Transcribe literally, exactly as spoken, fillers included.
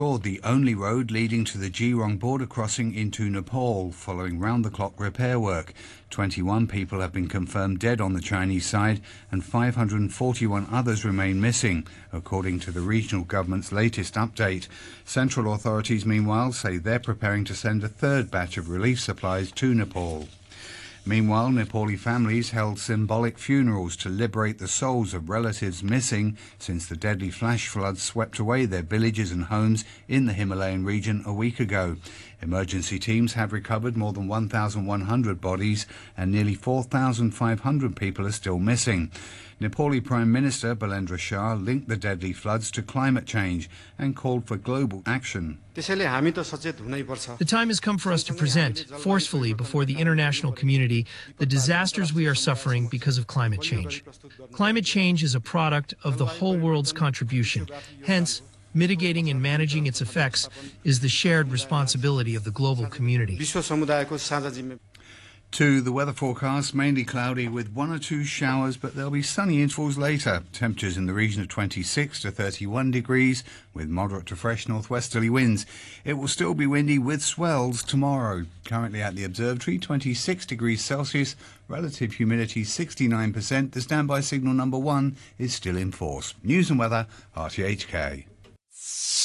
The only road leading to the Geelong border crossing into Nepal following round-the-clock repair work. twenty-one people have been confirmed dead on the Chinese side and five hundred forty-one others remain missing, according to the regional government's latest update. Central authorities, meanwhile, say they're preparing to send a third batch of relief supplies to Nepal. Meanwhile, Nepali families held symbolic funerals to liberate the souls of relatives missing since the deadly flash floods swept away their villages and homes in the Himalayan region a week ago. Emergency teams have recovered more than one thousand one hundred bodies and nearly four thousand five hundred people are still missing. Nepali Prime Minister Balendra Shah linked the deadly floods to climate change and called for global action. The time has come for us to present, forcefully before the international community, the disasters we are suffering because of climate change. Climate change is a product of the whole world's contribution. Hence, mitigating and managing its effects is the shared responsibility of the global community. To the weather forecast, mainly cloudy with one or two showers, but there'll be sunny intervals later. Temperatures in the region of twenty-six to thirty-one degrees with moderate to fresh northwesterly winds. It will still be windy with swells tomorrow. Currently at the observatory, twenty-six degrees Celsius, relative humidity sixty-nine percent. The standby signal number one is still in force. News and weather, R T H K.